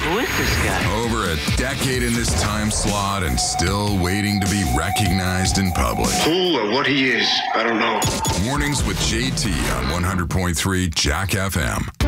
Who is this guy? Over a decade in this time slot and still waiting to be recognized in public. Who or what he is, I don't know. Mornings with JT on 100.3 Jack FM.